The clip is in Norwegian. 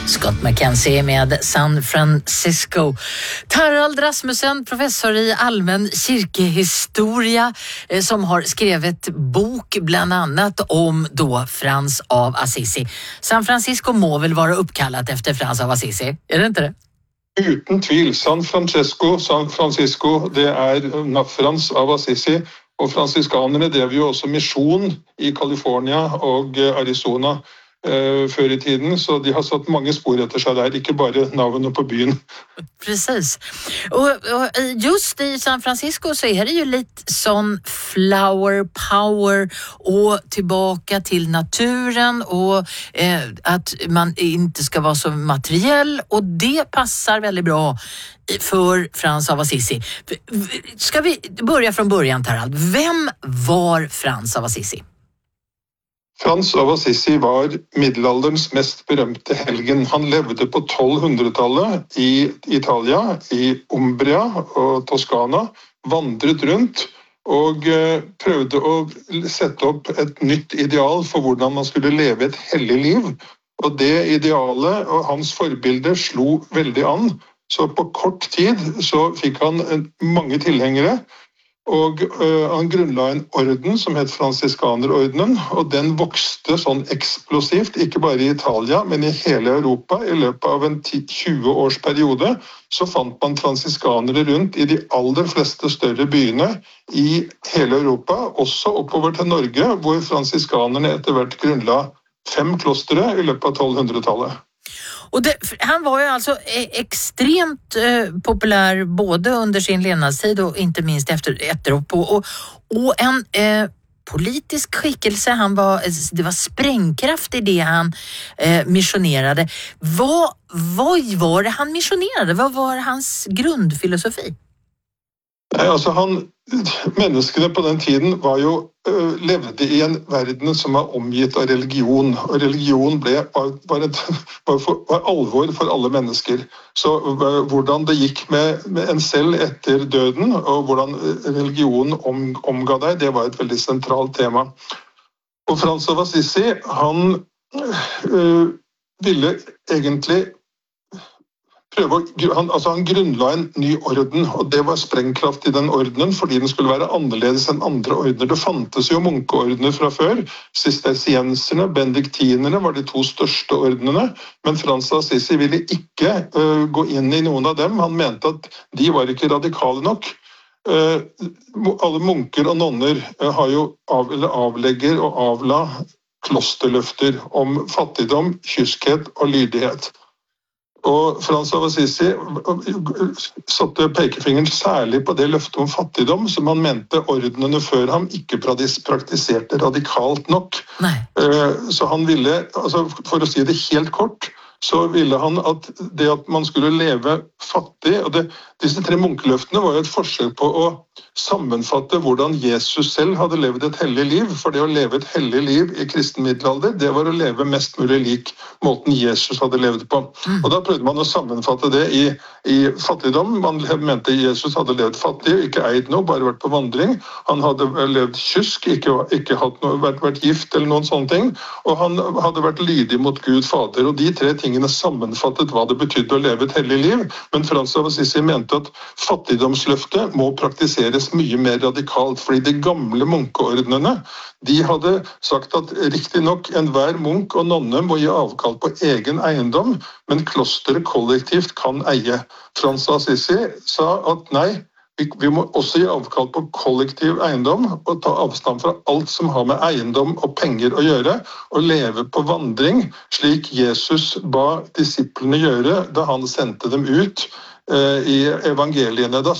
Scott McKenzie med San Francisco. Tarald Rasmussen, professor i allmän kyrkehistoria, som har skrivit bok bland annat om då Frans av Assisi. San Francisco må väl vara uppkallat efter Frans av Assisi, är det inte det? Uten tvil, San Francisco, det Frans av Assisi, og fransiskanerne drev jo også misjon i California og Arizona før i tiden, så de har satt mange spår etter seg der, ikke bare navnet på byen. Precis. Och just i San Francisco så är det ju lite sån flower power och tillbaka till naturen och att man inte ska vara så materiell, och det passar väldigt bra för Frans av Assisi. Ska vi börja från början, Tarald? Vem var Frans av Assisi? Frans av Assisi var middelalderens mest berømte helgen. Han levde på 1200-tallet i Italia, i Umbria og Toskana, vandret rundt og prøvde å sette opp et nytt ideal for hvordan man skulle leve et hellig liv. Og det idealet og hans forbilder slo veldig an, så på kort tid så fikk han mange tilhengere. Og han grunnla en orden som het Franciskanerordenen, og den vokste sånn eksplosivt, ikke bare i Italia, men i hele Europa. I løpet av en 20-årsperiode så fant man fransiskanere rundt i de aller fleste større byene i hele Europa, også oppover til Norge, hvor fransiskanerne etter hvert grunnla 5 klostre i løpet av 1200-tallet. Och han var ju alltså extremt populär både under sin levnadstid och inte minst efteråt och en politisk skickelse. Det var sprängkraft i det han missionerade. Vad var det han missionerade? Vad var hans grundfilosofi? Nej, alltså menneskene på den tiden levde i en verden som var omgitt av religion, og religion var alvor for alle mennesker. Så hvordan det gikk med en selv etter døden, og hvordan religion omga deg, det var et veldig sentralt tema. Og Frans av Assisi, han ville egentlig han grunnla en ny orden, og det var sprengkraft i den ordenen fordi den skulle være annerledes enn andre ordener. Det fantes jo munkeordner fra før. Sistersienserne, benediktinerne var de 2 største ordenene, men Frans av Assisi ville ikke gå inn i noen av dem. Han mente at de var ikke radikale nok. Alle munker og nonner har jo avlegger og avla klosterløfter om fattigdom, kyskhet og lydighet. Og Frans av Assisi satte pekefingeren særlig på det løftet om fattigdom, som han mente ordenene før ham ikke praktiserte radikalt nok. Så han ville, for å si det helt kort, så ville han at det at man skulle leve fattig, og disse 3 munkeløftene var jo et forsøk på å sammenfatte hvordan Jesus selv hadde levd et hellig liv, for det å leve et hellig liv i kristen middelalder, det var å leve mest mulig lik måten Jesus hadde levd på. Og da prøvde man å sammenfatte det i fattigdom. Man mente Jesus hadde levd fattig, ikke eid noe, bare vært på vandring. Han hadde levd kysk, ikke vært gift eller noen sånne ting, og han hadde vært lydig mot Gud Fader, og de 3 tingene sammenfattet hva det betydde å leve et hellig liv, men Frans av Assisi mente at fattigdomsløftet må praktiseres mye mer radikalt, fordi de gamle munkeordnene, de hadde sagt at riktig nok enhver munk og nonne må gi avkall på egen eiendom, men klosteret kollektivt kan eie. Frans av Assisi sa at nei, vi må også gi avkall på kollektiv eiendom og ta avstand fra alt som har med eiendom og penger å gjøre, og leve på vandring, slik Jesus ba disiplene gjøre da han sendte dem ut i evangeliene. Da